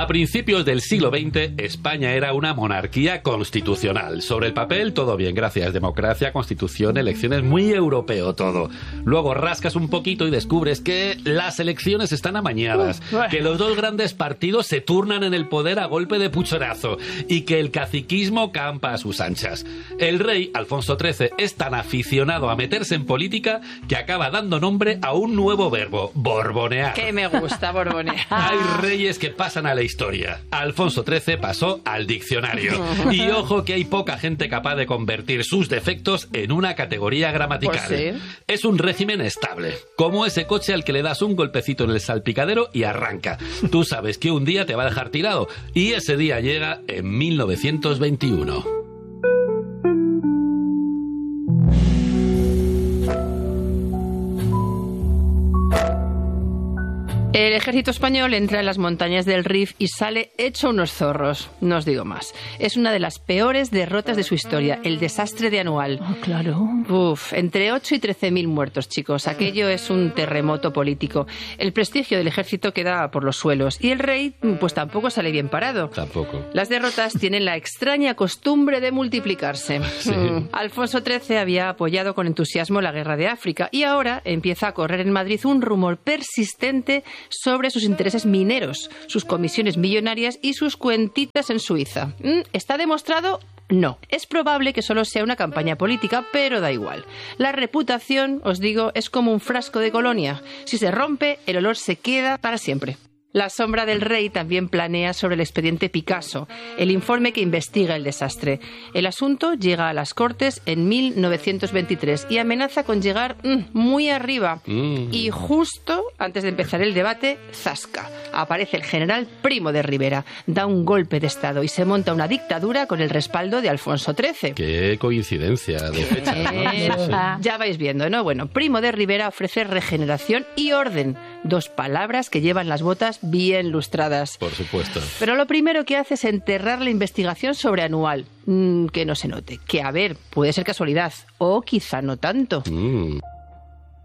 A principios del siglo XX, España era una monarquía constitucional. Sobre el papel, todo bien, gracias. Democracia, constitución, elecciones, muy europeo todo. Luego rascas un poquito y descubres que las elecciones están amañadas, que los dos grandes partidos se turnan en el poder a golpe de puchorazo y que el caciquismo campa a sus anchas. El rey, Alfonso XIII, es tan aficionado a meterse en política que acaba dando nombre a un nuevo verbo, borbonear. Que me gusta borbonear. Hay reyes que pasan a la historia. Alfonso XIII pasó al diccionario. Y ojo que hay poca gente capaz de convertir sus defectos en una categoría gramatical. Pues sí. Es un régimen estable, como ese coche al que le das un golpecito en el salpicadero y arranca. Tú sabes que un día te va a dejar tirado, y ese día llega en 1921. El ejército español entra en las montañas del Rif y sale hecho unos zorros. No os digo más. Es una de las peores derrotas de su historia, el desastre de Anual. Oh, claro. Uf, entre 8 y 13.000 muertos, chicos. Aquello es un terremoto político. El prestigio del ejército queda por los suelos y el rey, pues tampoco sale bien parado. Tampoco. Las derrotas tienen la extraña costumbre de multiplicarse. Sí. Alfonso XIII había apoyado con entusiasmo la guerra de África y ahora empieza a correr en Madrid un rumor persistente sobre sus intereses mineros, sus comisiones millonarias y sus cuentitas en Suiza. ¿Está demostrado? No. Es probable que solo sea una campaña política, pero da igual. La reputación, os digo, es como un frasco de colonia. Si se rompe, el olor se queda para siempre. La sombra del rey también planea sobre el expediente Picasso, el informe que investiga el desastre. El asunto llega a las Cortes en 1923 y amenaza con llegar muy arriba. Y justo antes de empezar el debate, zasca, aparece el general Primo de Rivera, da un golpe de estado y se monta una dictadura con el respaldo de Alfonso XIII. Qué coincidencia de fecha, ¿no? Sí. Ya vais viendo, ¿no? Bueno, Primo de Rivera ofrece regeneración y orden, dos palabras que llevan las botas bien lustradas. Por supuesto. Pero lo primero que hace es enterrar la investigación sobre Anual. Que no se note. Que, a ver, puede ser casualidad. O quizá no tanto.